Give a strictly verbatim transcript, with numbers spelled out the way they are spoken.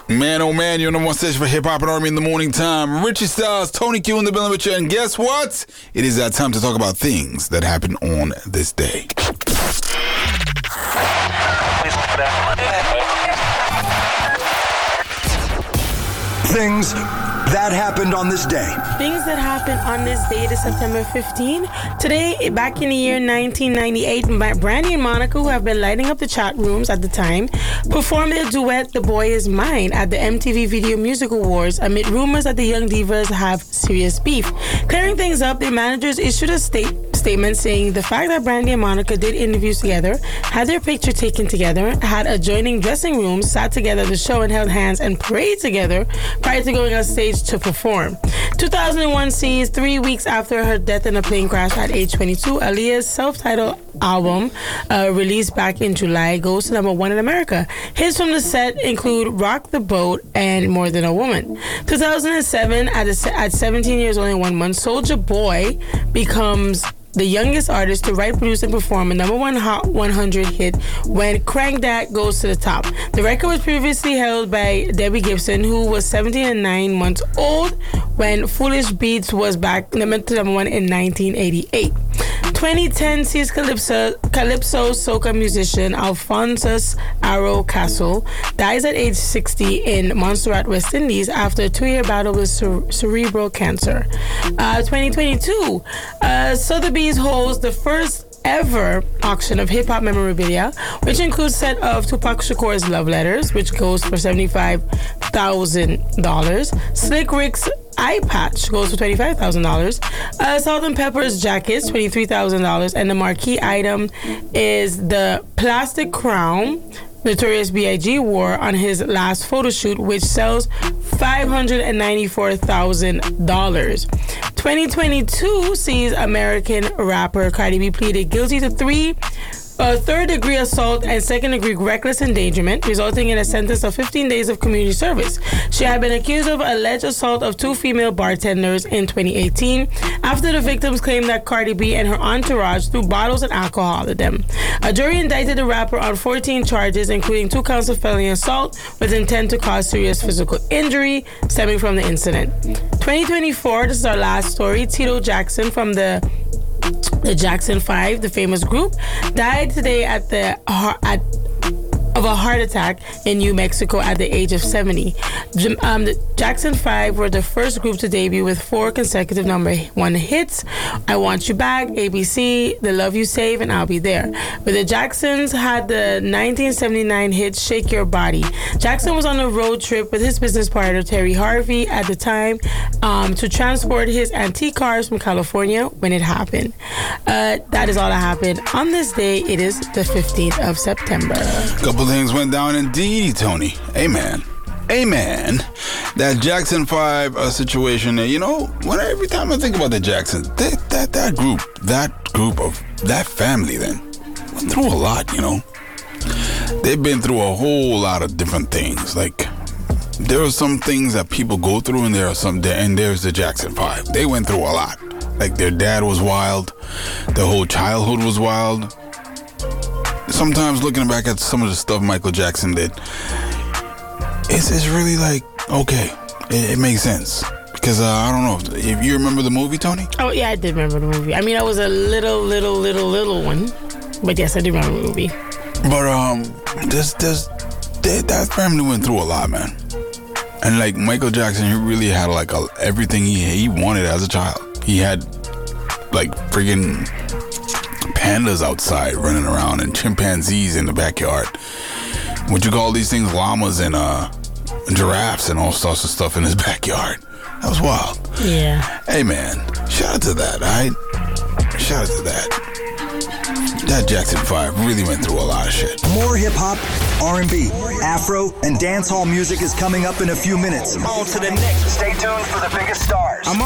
Man, oh man, you're on the one station for Hip Hop and R and B in the morning time. Richie Styles, Tony Q in the building with you. And guess what? It is that time to talk about things that happened on this day. Things that happened on this day. Things that happened on this date is September fifteenth. Today, back in the year nineteen ninety-eight, Brandy and Monica, who have been lighting up the chat rooms at the time, performed their duet "The Boy Is Mine" at the M T V Video Music Awards amid rumors that the young divas have serious beef. Clearing things up, their managers issued a state statement saying the fact that Brandy and Monica did interviews together, had their picture taken together, had adjoining dressing rooms, sat together at the show and held hands and prayed together prior to going on stage to perform. two thousand one sees three weeks after her death in a plane crash at age twenty-two, Aaliyah's self-titled album, uh, released back in July, goes to number one in America. Hits from the set include "Rock the Boat" and "More Than a Woman." two thousand seven, at, a, at seventeen years old and one month, Soulja Boy becomes the youngest artist to write, produce, and perform a number one Hot one hundred hit when "Crank That" goes to the top. The record was previously held by Debbie Gibson, who was seventeen and nine months old when "Foolish Beats" was back number one in nineteen eighty-eight. twenty ten sees Calypso, Calypso soca musician Alphonsus Arrow Castle dies at age sixty in Montserrat, West Indies after a two-year battle with cere- cerebral cancer. Uh, twenty twenty-two, uh, Sotheby's holds the first ever auction of hip-hop memorabilia, which includes a set of Tupac Shakur's love letters, which goes for seventy-five thousand dollars. Slick Rick's eye patch goes for twenty-five thousand dollars. Uh, Salt and Pepper's jackets, twenty-three thousand dollars. And the marquee item is the plastic crown Notorious B I G wore on his last photo shoot, which sells five hundred ninety-four thousand dollars. twenty twenty-two sees American rapper Cardi B pleaded guilty to three Uh, third-degree assault and second-degree reckless endangerment, resulting in a sentence of fifteen days of community service. She had been accused of alleged assault of two female bartenders in twenty eighteen after the victims claimed that Cardi B and her entourage threw bottles and alcohol at them. A jury indicted the rapper on fourteen charges, including two counts of felony assault with intent to cause serious physical injury stemming from the incident. twenty twenty-four, this is our last story. Tito Jackson from the The Jackson Five, the famous group, died today at the at of a heart attack in New Mexico at the age of seventy. Um, the Jackson Five were the first group to debut with four consecutive number one hits: "I Want You Back," A B C, "The Love You Save," and "I'll Be There." But the Jacksons had the nineteen seventy-nine hit "Shake Your Body." Jackson was on a road trip with his business partner Terry Harvey at the time um, to transport his antique cars from California when it happened. Uh, that is all that happened on this day. It is the fifteenth of September. Couple things went down indeed, Tony. Amen. Amen. That Jackson five uh, situation, you know, when I, every time I think about the Jacksons, that, that that group, that group of, that family then, went through a lot, you know. They've been through a whole lot of different things. Like, there are some things that people go through, and there are some, and there's the Jackson five. They went through a lot. Like, their dad was wild. Their whole childhood was wild. Sometimes looking back at some of the stuff Michael Jackson did, it's, it's really like, okay, it, it makes sense. Because uh, I don't know, if, if you remember the movie, Tony? Oh, yeah, I did remember the movie. I mean, I was a little, little, little, little one. But yes, I do remember the movie. But um, this, this, they, that family went through a lot, man. And like Michael Jackson, he really had like a, everything he, he wanted as a child. He had like friggin' pandas outside running around and chimpanzees in the backyard. What you call these things? Llamas and uh, giraffes and all sorts of stuff in his backyard. That was wild. Yeah. Hey, man. Shout out to that, all right? Shout out to that. That Jackson five really went through a lot of shit. More hip-hop, R and B, Afro, and dancehall music is coming up in a few minutes. On to the next. Stay tuned for the biggest stars. I'm